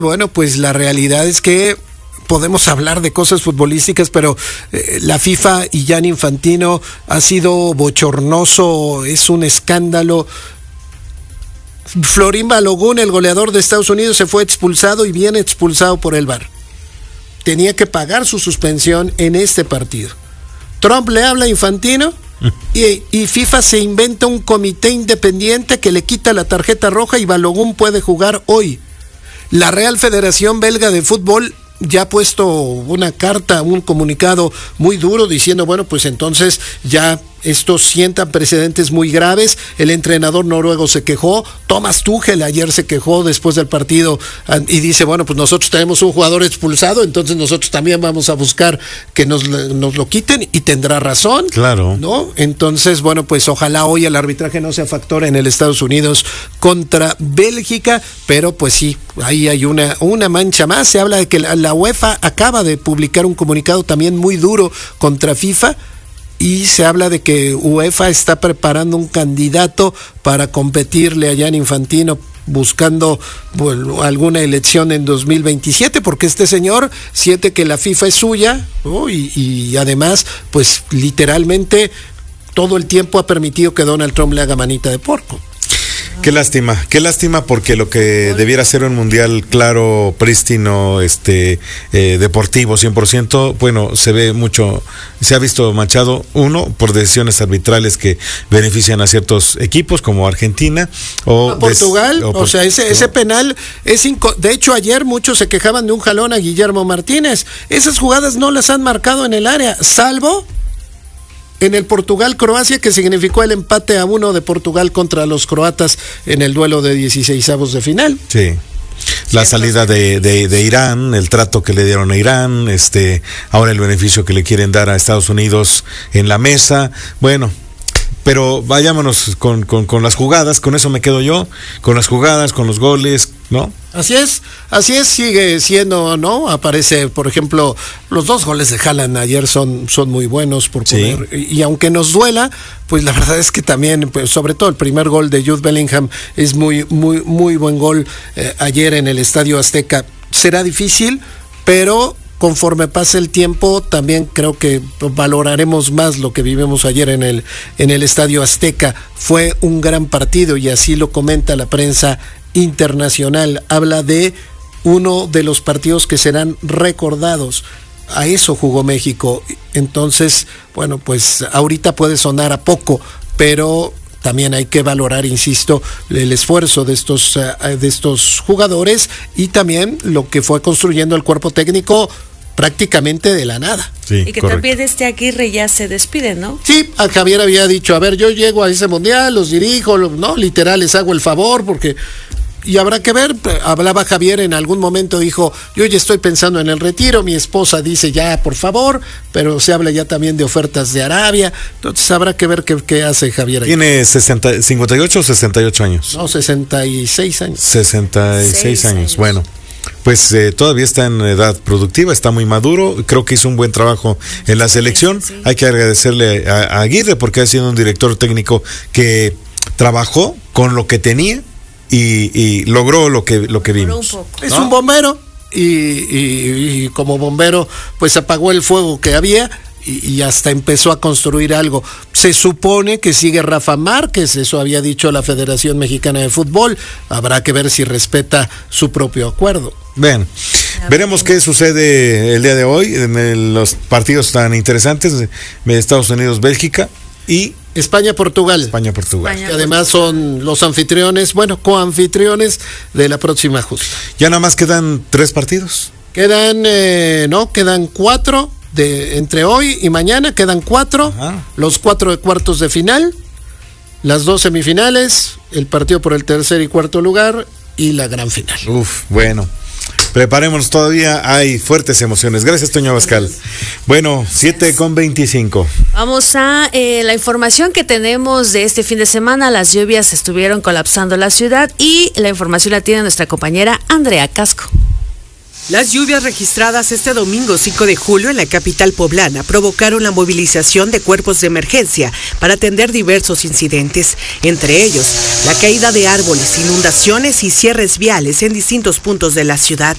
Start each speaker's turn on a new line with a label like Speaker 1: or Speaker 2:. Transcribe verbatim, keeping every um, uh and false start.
Speaker 1: Bueno, pues la realidad es que podemos hablar de cosas futbolísticas, pero eh, la FIFA y Gianni Infantino ha sido bochornoso, es un escándalo. Florín Balogun, el goleador de Estados Unidos, se fue expulsado y viene expulsado por el V A R. Tenía que pagar su suspensión en este partido. Trump le habla a Infantino y, y FIFA se inventa un comité independiente que le quita la tarjeta roja y Balogun puede jugar hoy. La Real Federación Belga de Fútbol ya ha puesto una carta, un comunicado muy duro diciendo, bueno, pues entonces ya esto sientan precedentes muy graves. El entrenador noruego se quejó, Thomas Tuchel ayer se quejó después del partido y dice, bueno, pues nosotros tenemos un jugador expulsado, entonces nosotros también vamos a buscar que nos, nos lo quiten, y tendrá razón.
Speaker 2: Claro.
Speaker 1: ¿No? Entonces, bueno, pues ojalá hoy el arbitraje no sea factor en el Estados Unidos contra Bélgica, pero pues sí, ahí hay una, una mancha más. Se habla de que la, la UEFA acaba de publicar un comunicado también muy duro contra FIFA, y se habla de que UEFA está preparando un candidato para competirle a Gianni Infantino, buscando bueno, alguna elección en dos mil veintisiete, porque este señor siente que la FIFA es suya, ¿no? y, y además, pues literalmente todo el tiempo ha permitido que Donald Trump le haga manita de porco.
Speaker 2: Qué lástima, qué lástima, porque lo que debiera ser un mundial claro, prístino, este, eh, deportivo cien por ciento, bueno, se ve mucho, se ha visto manchado, uno, por decisiones arbitrales que benefician a ciertos equipos como Argentina o
Speaker 1: a Portugal,
Speaker 2: des, o,
Speaker 1: o sea, ese, ese penal es inco- de hecho ayer muchos se quejaban de un jalón a Guillermo Martínez. Esas jugadas no las han marcado en el área, salvo en el Portugal-Croacia, que significó el empate a uno de Portugal contra los croatas en el duelo de dieciseisavos de final.
Speaker 2: Sí. La salida de, de, de Irán, el trato que le dieron a Irán, este, ahora el beneficio que le quieren dar a Estados Unidos en la mesa. Bueno, pero vayámonos con, con, con las jugadas, con eso me quedo yo, con las jugadas, con los goles, ¿no?
Speaker 1: Así es, así es, sigue siendo, ¿no? Aparece, por ejemplo, los dos goles de Haaland ayer son, son muy buenos por poner, sí. y, y aunque nos duela, pues la verdad es que también, pues, sobre todo el primer gol de Jude Bellingham es muy, muy, muy buen gol eh, ayer en el Estadio Azteca. Será difícil, pero conforme pase el tiempo, también creo que valoraremos más lo que vivimos ayer en el, en el Estadio Azteca. Fue un gran partido y así lo comenta la prensa internacional. Habla de uno de los partidos que serán recordados. A eso jugó México. Entonces, bueno, pues ahorita puede sonar a poco, pero también hay que valorar, insisto, el esfuerzo de estos, uh, de estos jugadores y también lo que fue construyendo el cuerpo técnico prácticamente de la nada.
Speaker 3: Sí, y que correcto. También este Aguirre ya se despide, ¿no?
Speaker 1: Sí, a Javier había dicho, a ver, yo llego a ese mundial, los dirijo, no, literal, les hago el favor, porque... Y habrá que ver, hablaba Javier en algún momento, dijo, yo ya estoy pensando en el retiro, mi esposa dice ya, por favor, pero se habla ya también de ofertas de Arabia, entonces habrá que ver qué, qué hace Javier ahí.
Speaker 2: ¿Tiene sesenta, cincuenta y ocho o sesenta y ocho años?
Speaker 1: No, sesenta y seis años.
Speaker 2: sesenta y seis años, años, bueno. Pues eh, todavía está en edad productiva, está muy maduro, creo que hizo un buen trabajo en la selección, sí. Hay que agradecerle a, a Aguirre porque ha sido un director técnico que trabajó con lo que tenía y, y logró lo que, lo que vimos.
Speaker 1: Un es ¿no? un bombero y, y, y como bombero pues apagó el fuego que había y, y hasta empezó a construir algo. Se supone que sigue Rafa Márquez, eso había dicho la Federación Mexicana de Fútbol, habrá que ver si respeta su propio acuerdo.
Speaker 2: Bien, veremos qué sucede el día de hoy en el, los partidos tan interesantes de Estados Unidos-Bélgica y
Speaker 1: España-Portugal.
Speaker 2: España-Portugal.
Speaker 1: Que además son los anfitriones, bueno, coanfitriones de la próxima justa.
Speaker 2: Ya nada más quedan tres partidos.
Speaker 1: Quedan, eh, no, quedan cuatro de entre hoy y mañana, quedan cuatro. Ajá. Los cuatro de cuartos de final, las dos semifinales, el partido por el tercer y cuarto lugar y la gran final.
Speaker 2: Uf, bueno. Preparémonos, todavía hay fuertes emociones. Gracias, Toño Abascal. Bueno, siete con veinticinco.
Speaker 3: Vamos a eh, la información que tenemos de este fin de semana. Las lluvias estuvieron colapsando la ciudad y la información la tiene nuestra compañera Andrea Casco.
Speaker 4: Las lluvias registradas este domingo cinco de julio en la capital poblana provocaron la movilización de cuerpos de emergencia para atender diversos incidentes, entre ellos la caída de árboles, inundaciones y cierres viales en distintos puntos de la ciudad.